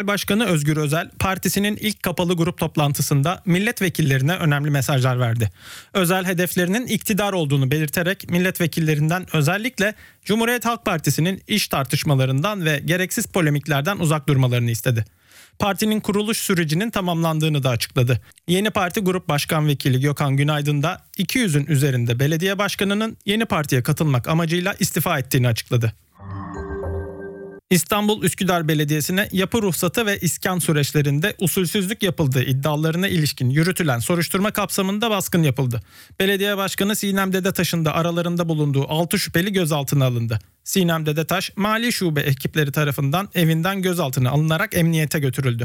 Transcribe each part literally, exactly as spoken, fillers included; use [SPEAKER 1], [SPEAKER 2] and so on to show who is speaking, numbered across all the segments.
[SPEAKER 1] Başkanı Özgür Özel, partisinin ilk kapalı grup toplantısında milletvekillerine önemli mesajlar verdi. Özel hedeflerinin iktidar olduğunu belirterek milletvekillerinden özellikle Cumhuriyet Halk Partisi'nin iş tartışmalarından ve gereksiz polemiklerden uzak durmalarını istedi. Partinin kuruluş sürecinin tamamlandığını da açıkladı. Yeni Parti Grup Başkan Vekili Gökhan Günaydın da iki yüzün üzerinde belediye başkanının yeni partiye katılmak amacıyla istifa ettiğini açıkladı. İstanbul Üsküdar Belediyesi'ne yapı ruhsatı ve iskan süreçlerinde usulsüzlük yapıldığı iddialarına ilişkin yürütülen soruşturma kapsamında baskın yapıldı. Belediye Başkanı Sinem Dedetaş'ın da aralarında bulunduğu altı şüpheli gözaltına alındı. Sinem Dedetaş, Mali Şube ekipleri tarafından evinden gözaltına alınarak emniyete götürüldü.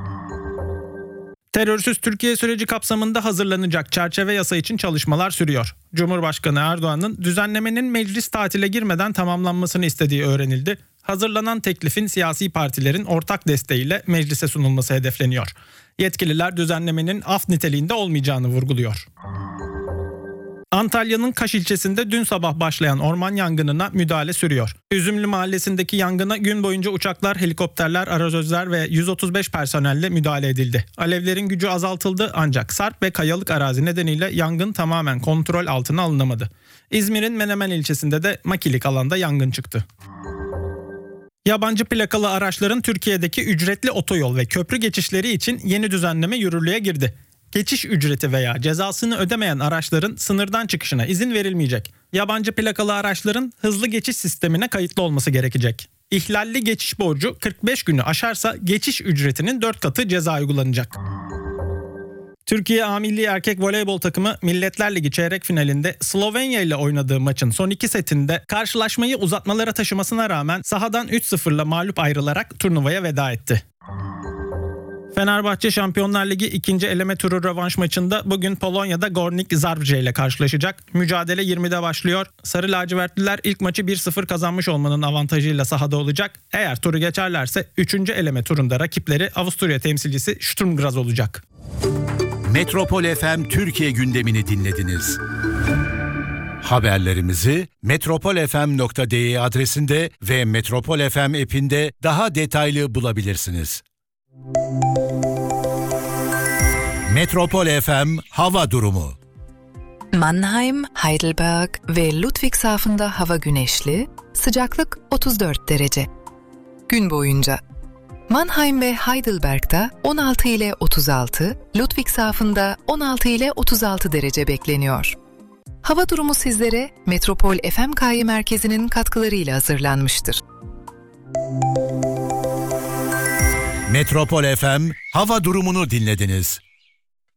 [SPEAKER 1] Terörsüz Türkiye süreci kapsamında hazırlanacak çerçeve yasa için çalışmalar sürüyor. Cumhurbaşkanı Erdoğan'ın düzenlemenin meclis tatile girmeden tamamlanmasını istediği öğrenildi. Hazırlanan teklifin siyasi partilerin ortak desteğiyle meclise sunulması hedefleniyor. Yetkililer düzenlemenin af niteliğinde olmayacağını vurguluyor. Antalya'nın Kaş ilçesinde dün sabah başlayan orman yangınına müdahale sürüyor. Üzümlü mahallesindeki yangına gün boyunca uçaklar, helikopterler, arazözler ve yüz otuz beş personelle müdahale edildi. Alevlerin gücü azaltıldı ancak sarp ve kayalık arazi nedeniyle yangın tamamen kontrol altına alınamadı. İzmir'in Menemen ilçesinde de makilik alanda yangın çıktı. Yabancı plakalı araçların Türkiye'deki ücretli otoyol ve köprü geçişleri için yeni düzenleme yürürlüğe girdi. Geçiş ücreti veya cezasını ödemeyen araçların sınırdan çıkışına izin verilmeyecek. Yabancı plakalı araçların hızlı geçiş sistemine kayıtlı olması gerekecek. İhlalli geçiş borcu kırk beş günü aşarsa geçiş ücretinin dört katı ceza uygulanacak. Türkiye A Milli Erkek Voleybol takımı Milletler Ligi çeyrek finalinde Slovenya ile oynadığı maçın son iki setinde karşılaşmayı uzatmalara taşımasına rağmen sahadan üç sıfırla mağlup ayrılarak turnuvaya veda etti. Fenerbahçe Şampiyonlar Ligi ikinci eleme turu rövanş maçında bugün Polonya'da Górnik Zabrze ile karşılaşacak. Mücadele yirmide başlıyor. Sarı lacivertliler ilk maçı bir sıfır kazanmış olmanın avantajıyla sahada olacak. Eğer turu geçerlerse üçüncü eleme turunda rakipleri Avusturya temsilcisi Sturm Graz olacak.
[SPEAKER 2] Metropol F M Türkiye gündemini dinlediniz. Haberlerimizi metropol f m nokta d e adresinde ve Metropol F M app'inde daha detaylı bulabilirsiniz. Metropol F M hava durumu.
[SPEAKER 3] Mannheim, Heidelberg ve Ludwigshafen'da hava güneşli, sıcaklık otuz dört derece. Gün boyunca Mannheim ve Heidelberg'da on altı ile otuz altı, Ludwigshafen'da on altı ile otuz altı derece bekleniyor. Hava durumu sizlere Metropol F M K Y Merkezi'nin katkılarıyla hazırlanmıştır.
[SPEAKER 2] Metropol F M hava durumunu dinlediniz.